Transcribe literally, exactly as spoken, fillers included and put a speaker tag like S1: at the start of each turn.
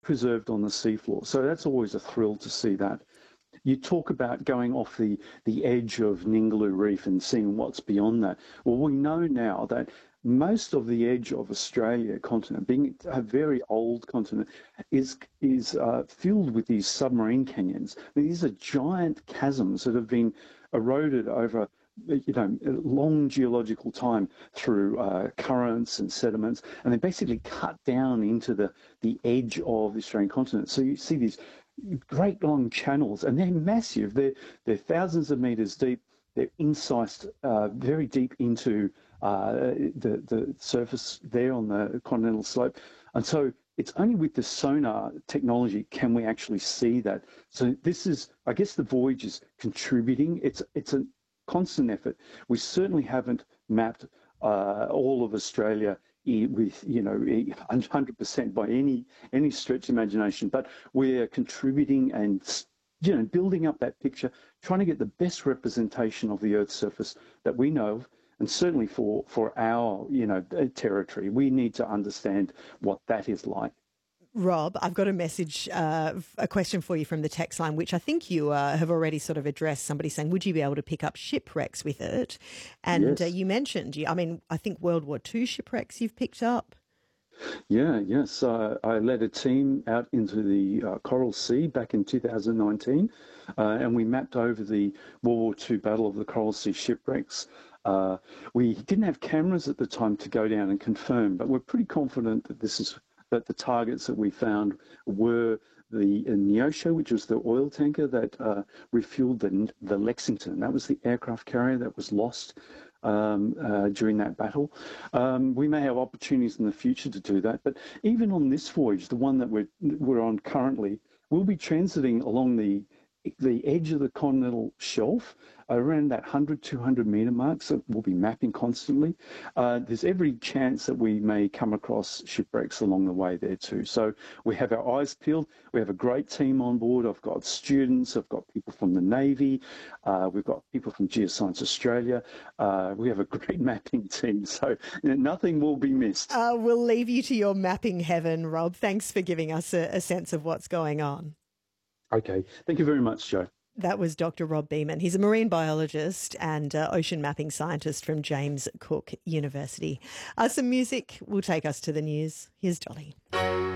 S1: preserved on the seafloor. So that's always a thrill to see that. You talk about going off the, the edge of Ningaloo Reef and seeing what's beyond that. Well, we know now that most of the edge of Australia continent, being a very old continent, is is uh, filled with these submarine canyons. I mean, these are giant chasms that have been eroded over you know, long geological time through uh, currents and sediments, and they basically cut down into the, the edge of the Australian continent. So you see these great long channels, and they're massive. They're, they're thousands of metres deep. They're incised uh, very deep into uh, the, the surface there on the continental slope. And so it's only with the sonar technology can we actually see that. So this is, I guess the voyage is contributing. It's, it's a constant effort. We certainly haven't mapped uh, all of Australia with, you know, one hundred percent by any any stretch of imagination, but we're contributing and, you know, building up that picture, trying to get the best representation of the Earth's surface that we know of, and certainly for, for our, you know, territory, we need to understand what that is like.
S2: Rob, I've got a message, uh, a question for you from the text line, which I think you uh, have already sort of addressed. Somebody saying, would you be able to pick up shipwrecks with it? And
S1: yes.
S2: uh, you mentioned, I mean, I think World War Two shipwrecks you've picked up.
S1: Yeah, yes. Uh, I led a team out into the uh, Coral Sea back in two thousand nineteen, uh, and we mapped over the World War Two Battle of the Coral Sea shipwrecks. Uh, we didn't have cameras at the time to go down and confirm, but we're pretty confident that this is that the targets that we found were the Neosho, which was the oil tanker that uh, refueled the, the Lexington. That was the aircraft carrier that was lost um, uh, during that battle. Um, we may have opportunities in the future to do that, but even on this voyage, the one that we're, we're on currently, we'll be transiting along the the edge of the continental shelf around that one hundred, two hundred metre mark, so we'll be mapping constantly. Uh, there's every chance that we may come across shipwrecks along the way there too. So we have our eyes peeled. We have a great team on board. I've got students, I've got people from the Navy, uh, we've got people from Geoscience Australia. Uh, we have a great mapping team, so you know, nothing will be missed.
S2: Uh, we'll leave you to your mapping heaven, Rob. Thanks for giving us a, a sense of what's going on.
S1: Okay. Thank you very much, Jo.
S2: That was Doctor Rob Beaman. He's a marine biologist and uh, ocean mapping scientist from James Cook University. Uh, some music will take us to the news. Here's Dolly.